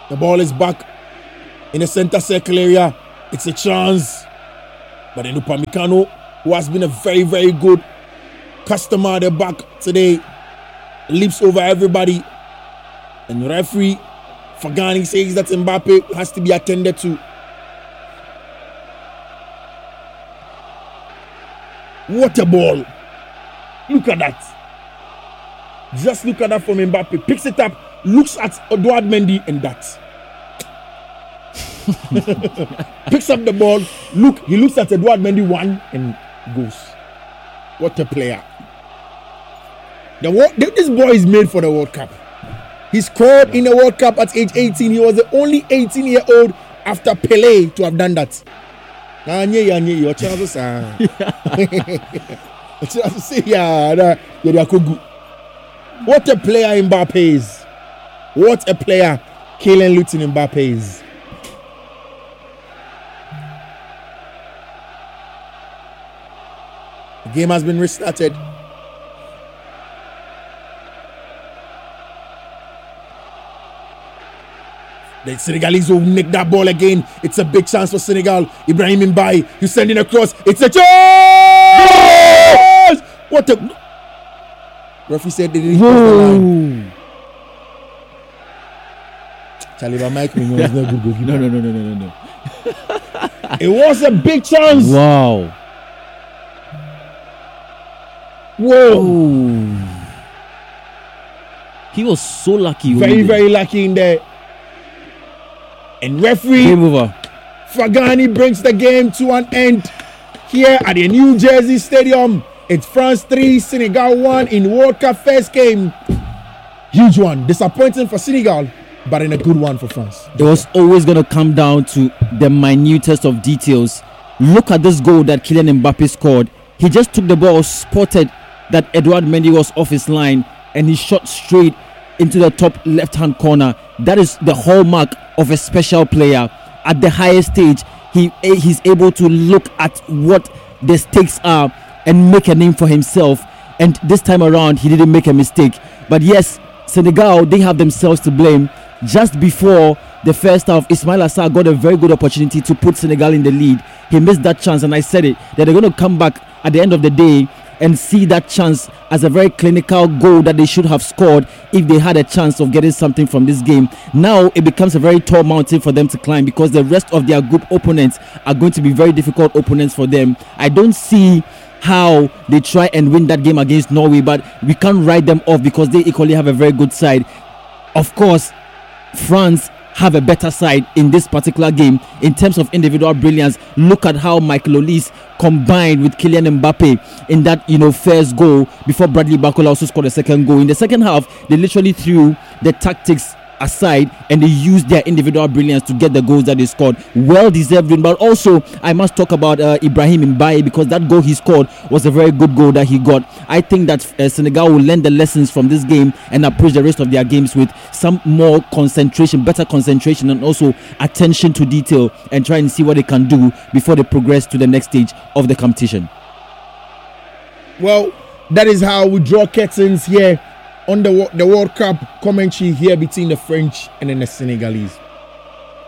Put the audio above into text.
The ball is back in the center circle area. It's a chance. But then Upamecano, who has been a very, very good customer at the back today, leaps over everybody. And referee Fagani says that Mbappe has to be attended to. What a ball. Look at that. Just look at that from Mbappe. Picks it up, looks at Edouard Mendy, and that. Picks up the ball. He looks at Edouard Mendy one and goes. What a player. This boy is made for the World Cup. He scored in the World Cup at age 18. He was the only 18-year-old after Pele to have done that. Your chances are. What a player Mbappe is. What a player Kylian Luton Mbappe is. The game has been restarted. The Senegalese will nick that ball again. It's a big chance for Senegal. Ibrahim Mbaye, he's sending across. It's a chance! What a... Referee said they didn't cross the line. Chaliba Mike was not good goalkeeper. No. It was a big chance. Wow. Whoa. He was so lucky. Very, very lucky in there. And referee Fagani brings the game to an end here at the New Jersey Stadium. It's France 3, Senegal 1 in World Cup first game. Huge one. Disappointing for Senegal, but in a good one for France. It was always going to come down to the minutest of details. Look at this goal that Kylian Mbappe scored. He just took the ball, spotted that Edouard Mendy was off his line, and he shot straight into the top left-hand corner. That is the hallmark of a special player. At the highest stage, he's able to look at what the stakes are and make a name for himself. And this time around, he didn't make a mistake. But yes, Senegal, they have themselves to blame. Just before the first half, Ismail Assar got a very good opportunity to put Senegal in the lead. He missed that chance, and I said it, that they're going to come back at the end of the day and see that chance as a very clinical goal that they should have scored if they had a chance of getting something from this game. Now it becomes a very tall mountain for them to climb because the rest of their group opponents are going to be very difficult opponents for them. I don't see how they try and win that game against Norway, but we can't write them off because they equally have a very good side. Of course, France have a better side in this particular game in terms of individual brilliance. Look at how Michael Olise combined with Kylian Mbappe in that first goal before Bradley Barcola also scored a second goal. In the second half, they literally threw the tactics aside and they used their individual brilliance to get the goals that they scored. Well deserved win. But also I must talk about Ibrahim Mbaye, because that goal he scored was a very good goal that he got. I think that Senegal will learn the lessons from this game and approach the rest of their games with some more concentration, better concentration, and also attention to detail, and try and see what they can do before they progress to the next stage of the competition. Well, that is how we draw curtains here on the World Cup commentary here between the French and then the Senegalese.